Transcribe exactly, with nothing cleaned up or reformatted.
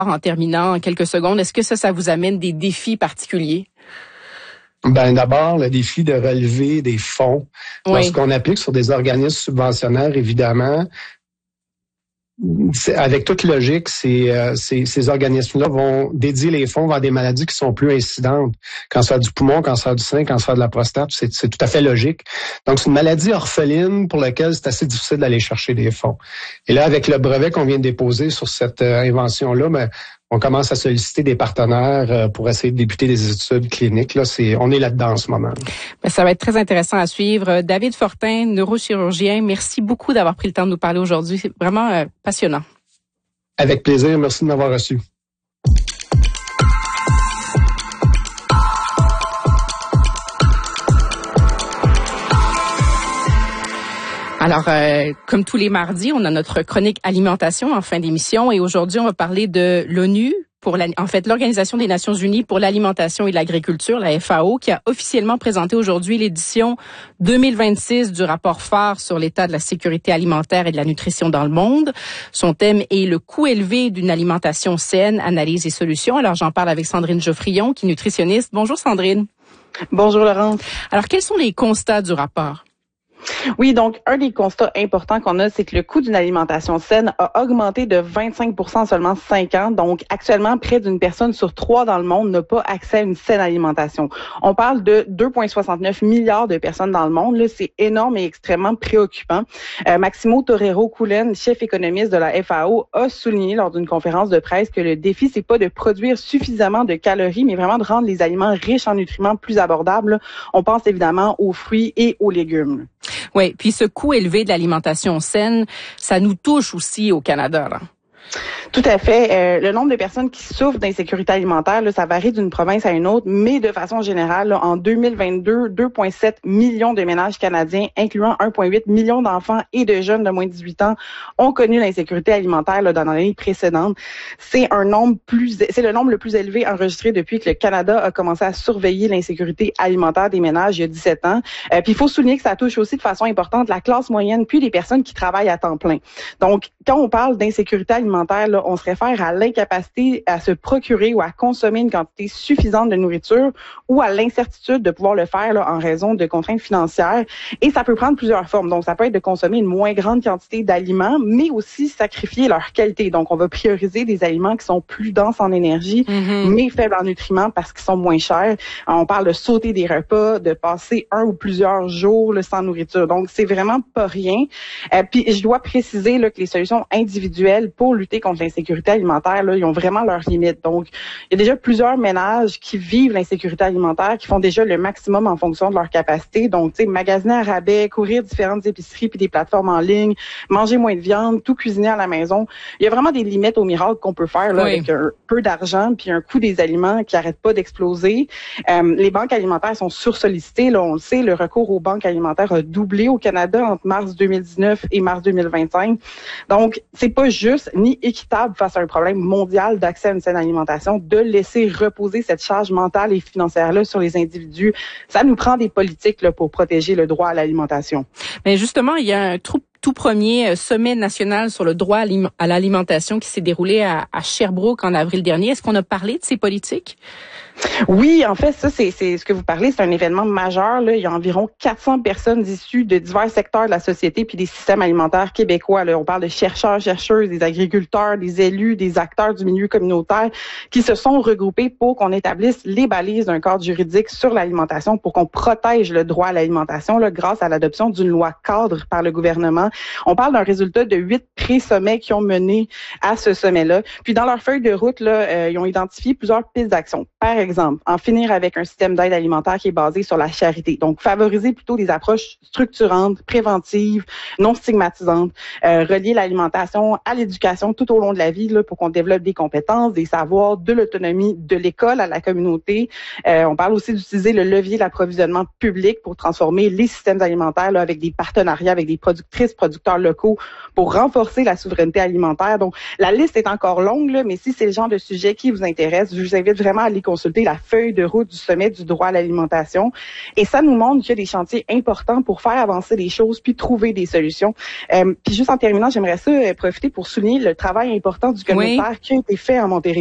En terminant en quelques secondes, est-ce que ça, ça vous amène des défis particuliers? Ben d'abord, le défi de relever des fonds. Oui. Lorsqu'on applique sur des organismes subventionnaires, évidemment, c'est, avec toute logique, ces, euh, ces, ces organismes-là vont dédier les fonds vers des maladies qui sont plus incidentes. Cancer du poumon, cancer du sein, cancer de la prostate, c'est, c'est tout à fait logique. Donc, c'est une maladie orpheline pour laquelle c'est assez difficile d'aller chercher des fonds. Et là, avec le brevet qu'on vient de déposer sur cette euh, invention-là, ben, on commence à solliciter des partenaires pour essayer de débuter des études cliniques. Là, c'est, on est là-dedans en ce moment. Bien, ça va être très intéressant à suivre. David Fortin, neurochirurgien, merci beaucoup d'avoir pris le temps de nous parler aujourd'hui. C'est vraiment euh, passionnant. Avec plaisir. Merci de m'avoir reçu. Alors, euh, comme tous les mardis, on a notre chronique alimentation en fin d'émission et aujourd'hui, on va parler de l'ONU, pour la, en fait, l'Organisation des Nations Unies pour l'alimentation et l'agriculture, la F A O, qui a officiellement présenté aujourd'hui l'édition deux mille vingt-six du rapport phare sur l'état de la sécurité alimentaire et de la nutrition dans le monde. Son thème est le coût élevé d'une alimentation saine, analyse et solutions. Alors, j'en parle avec Sandrine Geoffrion, qui est nutritionniste. Bonjour, Sandrine. Bonjour, Laurence. Alors, quels sont les constats du rapport? Oui, donc un des constats importants qu'on a, c'est que le coût d'une alimentation saine a augmenté de vingt-cinq pour cent en seulement cinq ans. Donc actuellement, près d'une personne sur trois dans le monde n'a pas accès à une saine alimentation. On parle de deux virgule soixante-neuf milliards de personnes dans le monde. Là, c'est énorme et extrêmement préoccupant. Euh, Maximo Torero-Cullen, chef économiste de la F A O, a souligné lors d'une conférence de presse que le défi, c'est pas de produire suffisamment de calories, mais vraiment de rendre les aliments riches en nutriments plus abordables. On pense évidemment aux fruits et aux légumes. Oui, puis ce coût élevé de l'alimentation saine, ça nous touche aussi au Canada, là. Tout à fait. Euh, le nombre de personnes qui souffrent d'insécurité alimentaire, là, ça varie d'une province à une autre, mais de façon générale, là, en deux mille vingt-deux, deux virgule sept millions de ménages canadiens, incluant un virgule huit million d'enfants et de jeunes de moins de dix-huit ans, ont connu l'insécurité alimentaire là, dans l'année précédente. C'est un nombre plus, c'est le nombre le plus élevé enregistré depuis que le Canada a commencé à surveiller l'insécurité alimentaire des ménages il y a dix-sept ans. Euh, puis il faut souligner que ça touche aussi de façon importante la classe moyenne, puis les personnes qui travaillent à temps plein. Donc, quand on parle d'insécurité alimentaire, là, on se réfère à l'incapacité à se procurer ou à consommer une quantité suffisante de nourriture ou à l'incertitude de pouvoir le faire là, en raison de contraintes financières. Et ça peut prendre plusieurs formes. Donc, ça peut être de consommer une moins grande quantité d'aliments, mais aussi sacrifier leur qualité. Donc, on va prioriser des aliments qui sont plus denses en énergie, mm-hmm. mais faibles en nutriments parce qu'ils sont moins chers. On parle de sauter des repas, de passer un ou plusieurs jours là, sans nourriture. Donc, c'est vraiment pas rien. Euh, puis, je dois préciser là, que les solutions individuelles pour lutter contre l'insécurité alimentaire, là, ils ont vraiment leurs limites. Donc, il y a déjà plusieurs ménages qui vivent l'insécurité alimentaire, qui font déjà le maximum en fonction de leur capacité. Donc, tu sais, magasiner à rabais, courir différentes épiceries puis des plateformes en ligne, manger moins de viande, tout cuisiner à la maison. Il y a vraiment des limites au miracle qu'on peut faire là, oui. avec un peu d'argent puis un coût des aliments qui arrête pas d'exploser. Euh, les banques alimentaires sont sursollicitées. Là, on le sait, le recours aux banques alimentaires a doublé au Canada entre mars deux mille dix-neuf et mars deux mille vingt-cinq. Donc, c'est pas juste ni équitable face à un problème mondial d'accès à une saine alimentation de laisser reposer cette charge mentale et financière-là sur les individus. Ça nous prend des politiques là, pour protéger le droit à l'alimentation. Mais justement, il y a un tout, tout premier sommet national sur le droit à l'alimentation qui s'est déroulé à, à Sherbrooke en avril dernier. Est-ce qu'on a parlé de ces politiques? Oui, en fait, ça, c'est, c'est ce que vous parlez, c'est un événement majeur. Là. Il y a environ quatre cents personnes issues de divers secteurs de la société puis des systèmes alimentaires québécois. Là. On parle de chercheurs, chercheuses, des agriculteurs, des élus, des acteurs du milieu communautaire qui se sont regroupés pour qu'on établisse les balises d'un cadre juridique sur l'alimentation pour qu'on protège le droit à l'alimentation là, grâce à l'adoption d'une loi cadre par le gouvernement. On parle d'un résultat de huit pré-sommets qui ont mené à ce sommet-là. Puis dans leur feuille de route, là, euh, ils ont identifié plusieurs pistes d'action. Par exemple, en finir avec un système d'aide alimentaire qui est basé sur la charité. Donc, favoriser plutôt des approches structurantes, préventives, non stigmatisantes, euh, relier l'alimentation à l'éducation tout au long de la vie là, pour qu'on développe des compétences, des savoirs, de l'autonomie de l'école à la communauté. Euh, on parle aussi d'utiliser le levier de l'approvisionnement public pour transformer les systèmes alimentaires là, avec des partenariats avec des productrices, producteurs locaux pour renforcer la souveraineté alimentaire. Donc, la liste est encore longue, là, mais si c'est le genre de sujet qui vous intéresse, je vous invite vraiment à aller consulter la feuille de route du sommet du droit à l'alimentation. Et ça nous montre qu'il y a des chantiers importants pour faire avancer les choses puis trouver des solutions. Euh, puis juste en terminant, j'aimerais ça euh, profiter pour souligner le travail important du commissaire oui. qui a été fait en Montérégie.